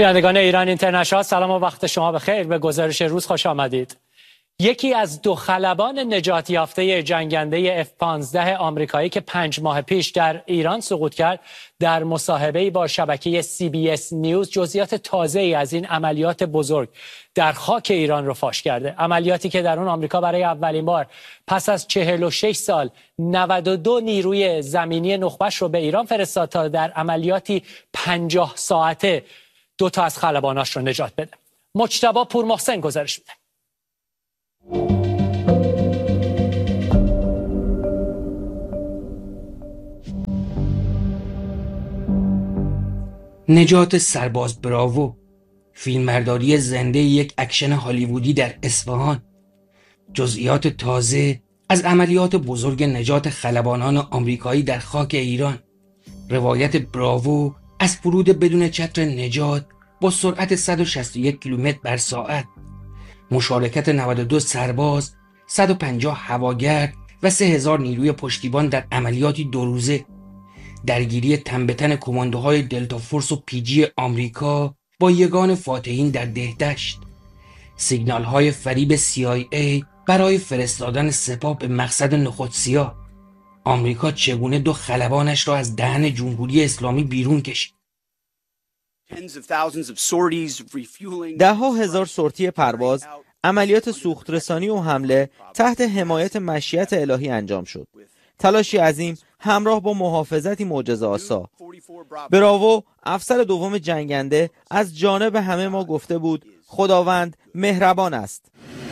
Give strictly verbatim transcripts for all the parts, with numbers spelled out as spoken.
بینندگان ایران اینترنشنال، سلام و وقت شما بخیر. به گزارش روز خوش آمدید. یکی از دو خلبان نجات یافته جنگنده اف پانزده آمریکایی که پنج ماه پیش در ایران سقوط کرد، در مصاحبه‌ای با شبکه سی بی اس نیوز جزئیات تازه‌ای از این عملیات بزرگ در خاک ایران رو فاش کرده. عملیاتی که در اون آمریکا برای اولین بار پس از چهل و شش سال نود و دو نیروی زمینی نخبه‌اش رو به ایران فرستاد تا در عملیاتی پنجاه ساعته دو تا از خلباناش رو نجات بده. مجتبی پورمحسن گزارش میده. نجات سرباز براوو، فیلمبرداری زنده یک اکشن هالیوودی در اصفهان. جزئیات تازه از عملیات بزرگ نجات خلبانان آمریکایی در خاک ایران. روایت براوو از فرود بدون چتر نجات با سرعت صد و شصت و یک کیلومتر بر ساعت، مشارکت نود و دو سرباز، صد و پنجاه هواگرد و سه هزار نیروی پشتیبان در عملیاتی دو روزه، درگیری تن به تن کماندوهای دلتا فورس و پی جی آمریکا با یگان فاتحین در دهدشت، سیگنال های فریب سی آی ای برای فرستادن سپاه به مقصد نخودسیا. آمریکا چگونه دو خلبانش را از دهن جمهوری اسلامی بیرون کشید. ده ها هزار سورتی پرواز، عملیات سوخترسانی و حمله تحت حمایت مشیت الهی انجام شد. تلاشی عظیم همراه با محافظتی معجزه‌آسا. براوو، افسر دوم جنگنده، از جانب همه ما گفته بود خداوند مهربان است.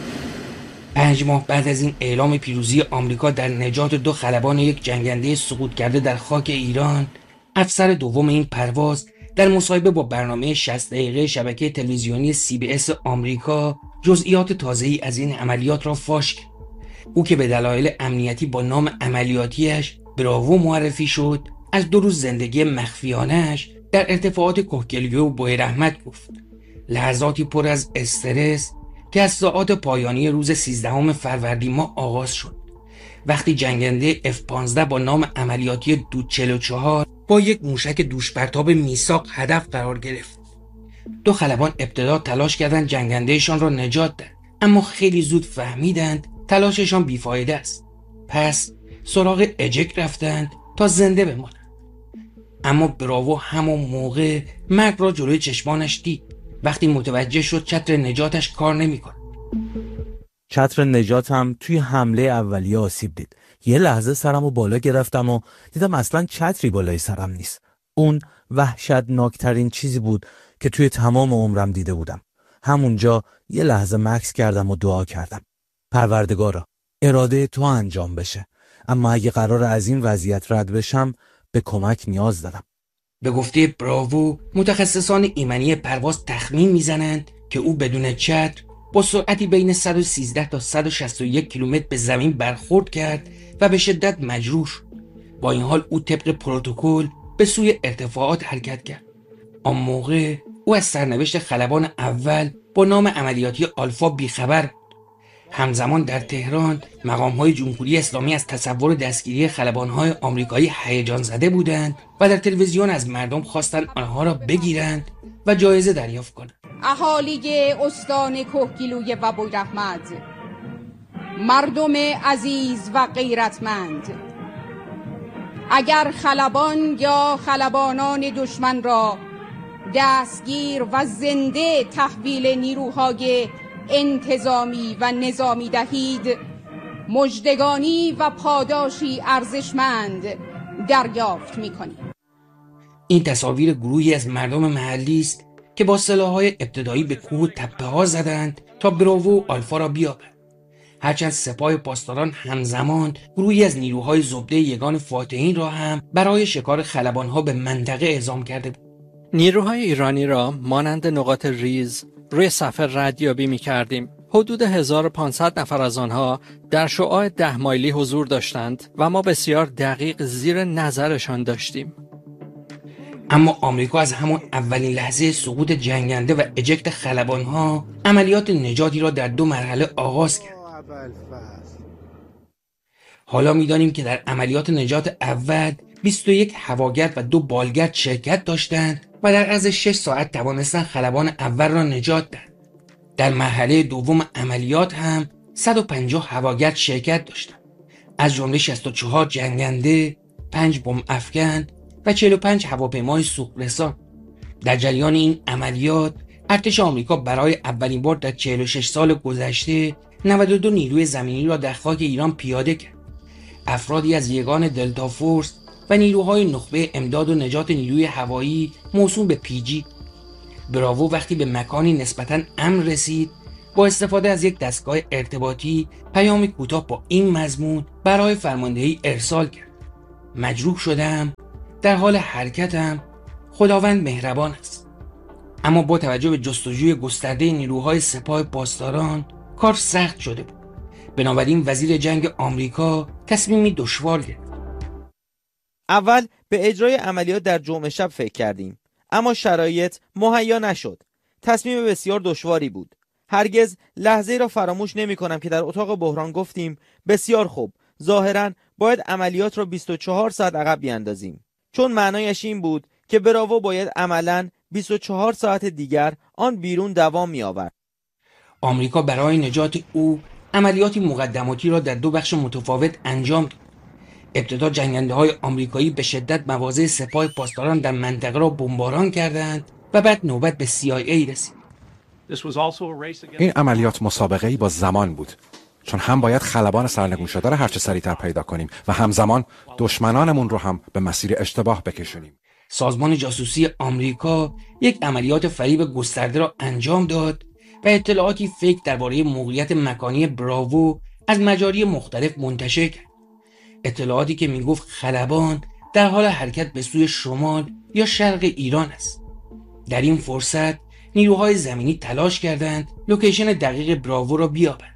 پنج ماه بعد از این اعلام پیروزی آمریکا در نجات دو خلبان یک جنگنده سقوط کرده در خاک ایران، افسر دوم این پرواز در مصاحبه با برنامه شصت دقیقه شبکه تلویزیونی سی بی اس آمریکا جزئیات تازه‌ای از این عملیات را فاش کرد. او که به دلایل امنیتی با نام عملیاتیش براوو معرفی شد، از دو روز زندگی مخفیانش در ارتفاعات کوهگیلویه و بویراحمد گفت. لحظاتی پر از استرس که از ساعات پایانی روز سیزدهم فروردین ماه آغاز شد، وقتی جنگنده اف پانزده با نام عملیاتی دود چهل و چهار با یک موشک دوشپرتاب میثاق هدف قرار گرفت. دو خلبان ابتدا تلاش کردند جنگندهشان را نجات دهند، اما خیلی زود فهمیدند تلاششان بیفایده است. پس سراغ اجک رفتند تا زنده بمانند. اما براوو همون موقع مرگ را جلوی چشمانش دید. وقتی متوجه شد چتر نجاتش کار نمی‌کنه. چتر نجاتم توی حمله اولیه آسیب دید. یه لحظه سرمو بالا گرفتم و دیدم اصلا چتری بالای سرم نیست. اون وحشتناکترین چیزی بود که توی تمام عمرم دیده بودم. همونجا یه لحظه مکث کردم و دعا کردم. پروردگارا، اراده تو انجام بشه، اما اگه قرار از این وضعیت رد بشم به کمک نیاز دارم. به گفته براوو، متخصصان ایمنی پرواز تخمین میزنند که او بدون چتر با سرعتی بین صد و سیزده تا صد و شصت و یک کیلومتر به زمین برخورد کرد و به شدت مجروح شد. با این حال او طبق پروتکل به سوی ارتفاعات حرکت کرد. آن موقع او از سرنوشت خلبان اول با نام عملیاتی آلفا بیخبر بود. همزمان در تهران مقام‌های جمهوری اسلامی از تصور دستگیری خلبان‌های آمریکایی هیجان زده بودند و در تلویزیون از مردم خواستند آنها را بگیرند و جایزه دریافت کنند. اهالی استان کوهگیلویه و بویراحمد، مردم عزیز و غیرتمند، اگر خلبان یا خلبانان دشمن را دستگیر و زنده تحویل نیروهای انتظامی و نظامی دهید، مژدگانی و پاداشی ارزشمند دریافت می‌کنید. این تصاویر گروهی از مردم محلی است که با سلاح‌های ابتدایی به کوه و تپه‌ها زدند تا براوو و آلفا را بیابند. هرچند سپاه پاسداران همزمان گروهی از نیروهای زبده یگان فاتحین را هم برای شکار خلبان‌ها به منطقه اعزام کرده بود. نیروهای ایرانی را مانند نقاط ریز روی صفحه ردیابی می کردیم. حدود هزار و پانصد نفر از آنها در شعاع ده مایلی حضور داشتند و ما بسیار دقیق زیر نظرشان داشتیم. اما آمریکا از همون اولین لحظه سقوط جنگنده و اجکت خلبانها عملیات نجاتی را در دو مرحله آغاز کرد. حالا می‌دانیم که در عملیات نجات اول بیست و یک هواگرد و دو بالگرد شرکت داشتند و در عرض شش ساعت توانستند خلبان اول را نجات دهند. در مرحله دوم عملیات هم صد و پنجاه هواگرد شرکت داشتند، از جمله شصت و چهار جنگنده، پنج بمب افکن و چهل و پنج هواپیمای سوخت‌رسان. در جریان این عملیات ارتش آمریکا برای اولین بار در چهل و شش سال گذشته نود و دو نیروی زمینی را در خاک ایران پیاده کرد. افرادی از یگان دلتا فورس و نیروهای نخبه امداد و نجات نیروی هوایی موسوم به پی جی. براوو وقتی به مکانی نسبتاً امن رسید، با استفاده از یک دستگاه ارتباطی پیامی کوتاه با این مضمون برای فرماندهی ارسال کرد: مجروح شدم، در حال حرکتم، خداوند مهربان است. اما با توجه به جستجوی گسترده نیروهای سپاه پاسداران کار سخت شده بود. بنابراین وزیر جنگ آمریکا تصمیمی دشوار گرفت. اول به اجرای عملیات در جمعه شب فکر کردیم، اما شرایط مهیا نشد. تصمیم بسیار دشواری بود. هرگز لحظه را فراموش نمی کنم که در اتاق بحران گفتیم بسیار خوب، ظاهراً باید عملیات را بیست و چهار ساعت عقب بیاندازیم، چون معنایش این بود که براوو باید عملاً بیست و چهار ساعت دیگر آن بیرون دوام می آورد. آمریکا برای نجات او عملیاتی مقدماتی را در دو بخش متفاوت انجام داد. ابتدا جنگنده های آمریکایی به شدت مواضع سپاه پاسداران در منطقه را بمباران کردند و بعد نوبت به سی آی ای رسید. این عملیات مسابقه‌ای با زمان بود، چون هم باید خلبان سرنگون شده را هرچه سریعتر پیدا کنیم و همزمان دشمنانمون رو هم به مسیر اشتباه بکشونیم. سازمان جاسوسی آمریکا یک عملیات فریب گسترده را انجام داد و اطلاعاتی فیک درباره موقعیت مکانی براوو از مجاری مختلف منتشر کرد. اطلاعاتی که میگفت خلبان در حال حرکت به سوی شمال یا شرق ایران است. در این فرصت نیروهای زمینی تلاش کردند لوکیشن دقیق براوو را بیابند.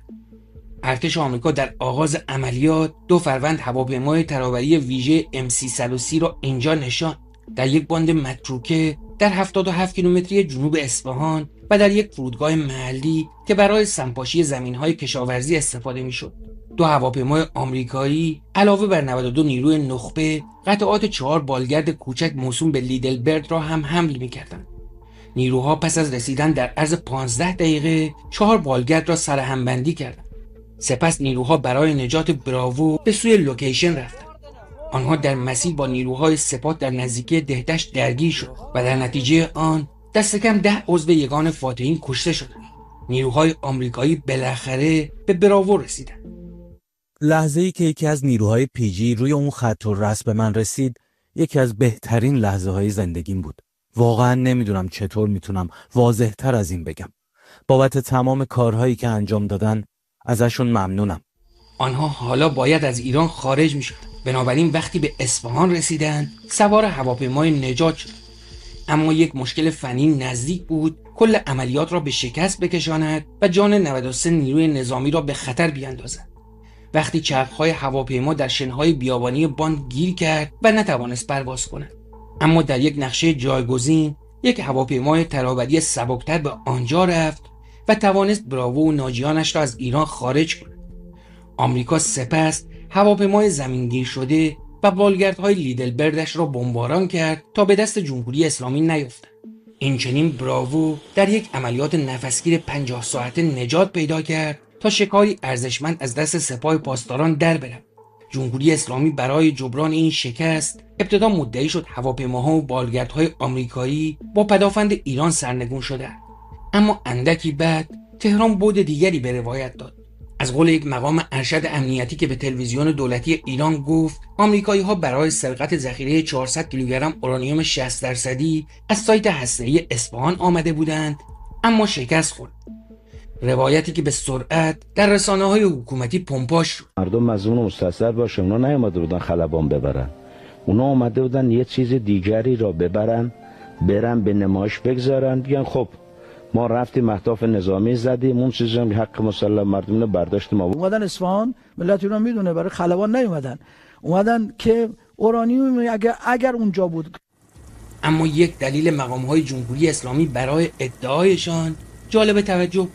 ارتش آمریکا در آغاز عملیات دو فروند هواپیمای ترابری ویژه ام سیصد و سی را اینجا نشاند، در یک باند متروکه در هفتاد و هفت کیلومتری جنوب اصفهان و در یک فرودگاه محلی که برای سمپاشی زمین‌های کشاورزی استفاده می‌شد. دو هواپیمای آمریکایی علاوه بر نود و دو نیروی نخبه قطعات چهار بالگرد کوچک موسوم به لیدلبرد را هم حمل می‌کردند. نیروها پس از رسیدن در عرض پانزده دقیقه چهار بالگرد را سرهمبندی کردند. سپس نیروها برای نجات براوو به سوی لوکیشن رفتند. آنها در مسیر با نیروهای سپاه در نزدیکی دهدشت درگیر شد و در نتیجه آن دست کم ده عضو یگان فاتحین کشته شدند. نیروهای آمریکایی بالاخره به براوو رسیدند. لحظه‌ای که یکی از نیروهای پی جی روی اون خط الرس به من رسید، یکی از بهترین لحظه‌های زندگیم بود. واقعا نمیدونم چطور میتونم واضح‌تر از این بگم. بابت تمام کارهایی که انجام دادن ازشون ممنونم. آنها حالا باید از ایران خارج میشدند. بنابراین وقتی به اصفهان رسیدند سوار هواپیمای نجات شدند. اما یک مشکل فنی نزدیک بود کل عملیات را به شکست بکشاند و جان نود و سه نیروی نظامی را به خطر بیاندازد. وقتی چرخهای هواپیما در شنهای بیابانی باند گیر کرد و نتوانست پرواز کند. اما در یک نقشه جایگزین یک هواپیمای ترابری سبکتر به آنجا رفت و توانست براوو و ناجیانش را از ایران خارج کند. آمریکا سپس هواپیمای زمینگیر شده و بالگردهای لیدلبردش را بمباران کرد تا به دست جمهوری اسلامی نیفتند. اینچنین براوو در یک عملیات نفسگیر پنجاه ساعته نجات پیدا کرد تا شکاری ارزشمند از دست سپاه پاسداران در برود. جمهوری اسلامی برای جبران این شکست ابتدا مدعی شد هواپیماها و بالگردهای آمریکایی با پدافند ایران سرنگون شدند. اما اندکی بعد تهران بعد دیگری به روایت داد. از قول یک مقام ارشد امنیتی که به تلویزیون دولتی ایران گفت آمریکایی‌ها برای سرقت ذخیره چهارصد کیلوگرم اورانیوم شصت درصدی از سایت هسته‌ای اصفهان آمده بودند، اما شکست خورد. روایتی که به سرعت در رسانه‌های حکومتی پمپاژ شد. مردم مظنون و مستصر باشه، اونا نیامده بودن خلبان ببرن، اونا اومده بودن یه چیز دیگری را ببرن، برن به نمایش بگذارن، بگن خب ما رفتیم اهداف نظامی زدیم، اون چیزی هم حق مسلم مردم برداشتیم. اومدن اصفهان، ملت ایران میدونه برای خلبان نیومدن، اومدن که اورانیوم اگر اگر اونجا بود. اما یک دلیل مقام‌های جمهوری اسلامی برای ادعایشان جالب توجه.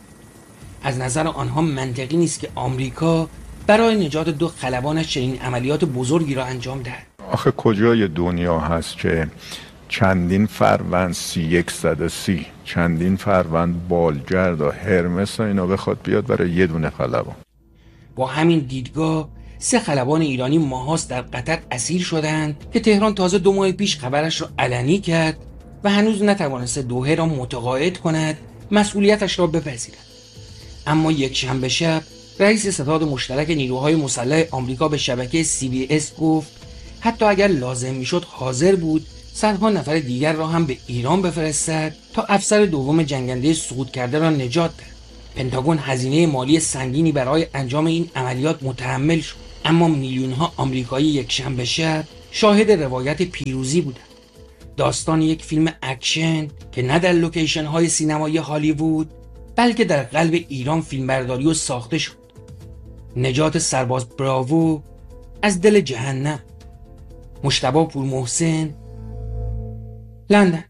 از نظر آنها منطقی نیست که آمریکا برای نجات دو خلبانش چنین عملیات بزرگی را انجام دهد. آخه کجای دنیا هست که چندین فروند سی صد و سی چندین فروند بالگرد و هرمس و اینا بخواد بیاد برای یه دونه خلبان. با همین دیدگاه سه خلبان ایرانی ماهاست در قطر اسیر شدند که تهران تازه دو ماه پیش خبرش را علنی کرد و هنوز نتوانسته دوحه را متقاعد کند مسئولیتش را بپذیرد. اما یک شنبه شب رئیس ستاد مشترک نیروهای مسلح آمریکا به شبکه سی بی اس گفت حتی اگر لازم میشد حاضر بود صدها نفر دیگر را هم به ایران بفرستد تا افسر دوم جنگنده سقوط کرده را نجات دهد. پنتاگون هزینه مالی سنگینی برای انجام این عملیات متحمل شد، اما میلیون ها آمریکایی یک شنبه شب شاهد روایت پیروزی بودند. داستان یک فیلم اکشن که نه در لوکیشن های سینمایی هالیوود بلکه در قلب ایران فیلمبرداری و ساخته شد. نجات سرباز براوو از دل جهنم. مجتبی پورمحسن، لندن.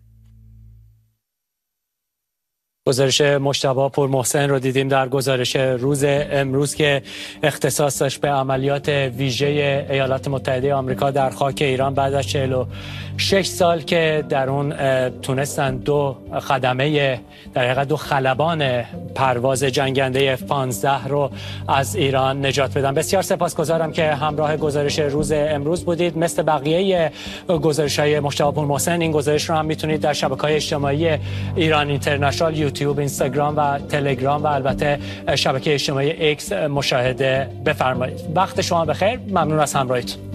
گزارش مجتبی پورمحسن رو دیدیم در گزارش روز امروز که اختصاص داشت به عملیات ویژه ایالات متحده آمریکا در خاک ایران بعد از چهل و شش سال که در اون تونستن دو خدمه در حقیقت دو خلبان پرواز جنگنده اف پانزده رو از ایران نجات بدن. بسیار سپاسگزارم که همراه گزارش روز امروز بودید. مثل بقیه گزارش‌های مجتبی پورمحسن این گزارش رو هم میتونید در شبکه‌های اجتماعی ایران اینترنشنال، یوتیوب، اینستاگرام و تلگرام و البته شبکه اجتماعی ایکس مشاهده بفرمایید. وقت شما بخیر. ممنون از همراهیتون.